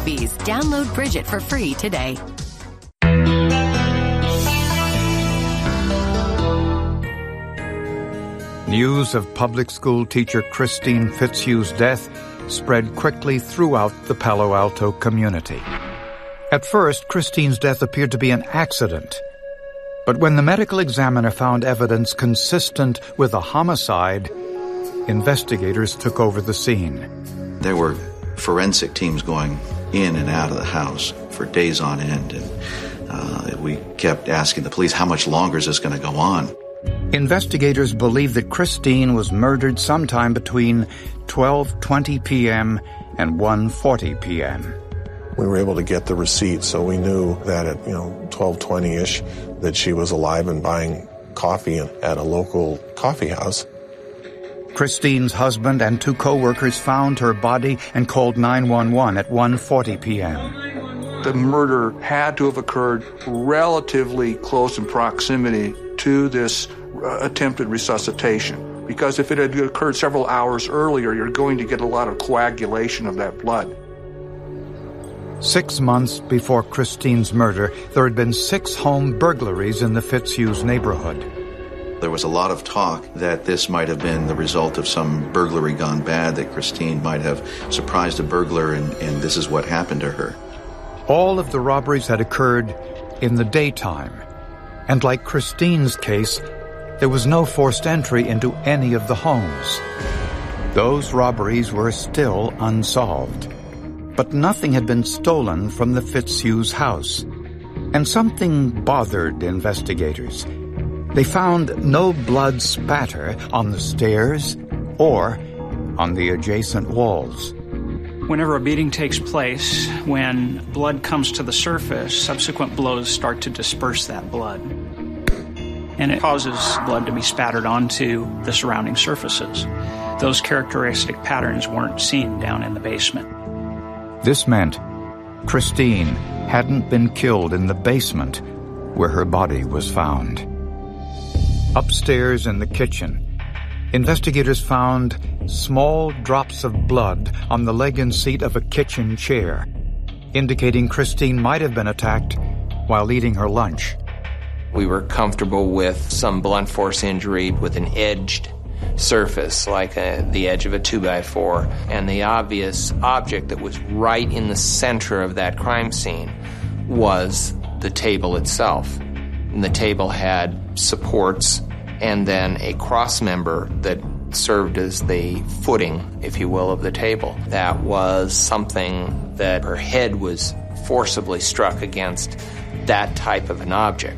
fees. Download Bridget for free today. News of public school teacher Christine Fitzhugh's death spread quickly throughout the Palo Alto community. At first, Christine's death appeared to be an accident. But when the medical examiner found evidence consistent with a homicide, investigators took over the scene. There were forensic teams going in and out of the house for days on end, and we kept asking the police, how much longer is this going to go on? Investigators believe that Christine was murdered sometime between 12:20 p.m. and 1:40 p.m. We were able to get the receipt, so we knew that at 12:20-ish that she was alive and buying coffee at a local coffee house. Christine's husband and 2 co-workers found her body and called 911 at 1:40 p.m. The murder had to have occurred relatively close in proximity to this attempted resuscitation, because if it had occurred several hours earlier, you're going to get a lot of coagulation of that blood. 6 months before Christine's murder, there had been 6 home burglaries in the Fitzhughs neighborhood. There was a lot of talk that this might have been the result of some burglary gone bad, that Christine might have surprised a burglar and this is what happened to her. All of the robberies had occurred in the daytime, and like Christine's case, there was no forced entry into any of the homes. Those robberies were still unsolved. But nothing had been stolen from the Fitzhughs' house, and something bothered investigators. They found no blood spatter on the stairs or on the adjacent walls. Whenever a beating takes place, when blood comes to the surface, subsequent blows start to disperse that blood. And it causes blood to be spattered onto the surrounding surfaces. Those characteristic patterns weren't seen down in the basement. This meant Christine hadn't been killed in the basement where her body was found. Upstairs in the kitchen, investigators found small drops of blood on the leg and seat of a kitchen chair, indicating Christine might have been attacked while eating her lunch. We were comfortable with some blunt force injury with an edged surface, like the edge of a 2x4, and the obvious object that was right in the center of that crime scene was the table itself. And the table had supports and then a cross member that served as the footing, if you will, of the table. That was something that her head was forcibly struck against that type of an object.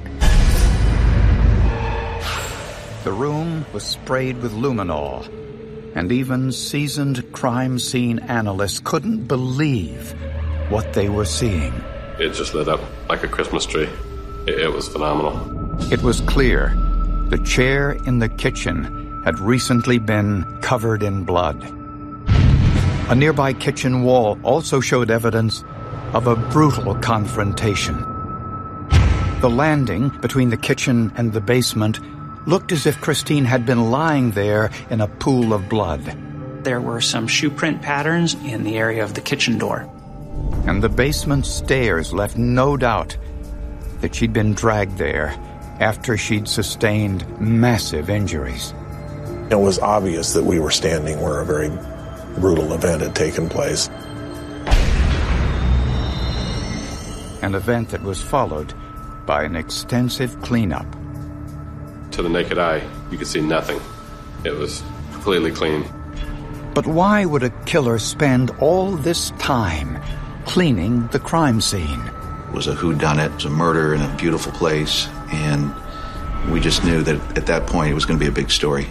The room was sprayed with luminol, and even seasoned crime scene analysts couldn't believe what they were seeing. It just lit up like a Christmas tree. It was phenomenal. It was clear the chair in the kitchen had recently been covered in blood. A nearby kitchen wall also showed evidence of a brutal confrontation. The landing between the kitchen and the basement looked as if Christine had been lying there in a pool of blood. There were some shoe print patterns in the area of the kitchen door. And the basement stairs left no doubt that she'd been dragged there after she'd sustained massive injuries. It was obvious that we were standing where a very brutal event had taken place. An event that was followed by an extensive cleanup. To the naked eye, you could see nothing. It was completely clean. But why would a killer spend all this time cleaning the crime scene? It was a whodunit. It was a murder in a beautiful place, and we just knew that at that point it was going to be a big story.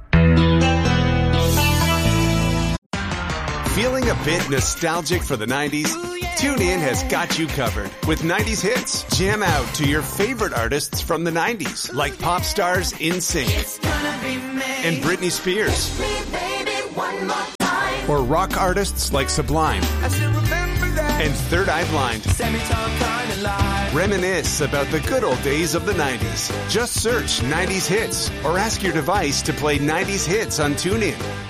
Feeling a bit nostalgic for the 90s? TuneIn has got you covered. With 90s hits, jam out to your favorite artists from the 90s, like pop stars NSYNC and Britney Spears. Or rock artists like Sublime and Third Eye Blind. Reminisce about the good old days of the 90s. Just search 90s hits or ask your device to play 90s hits on TuneIn.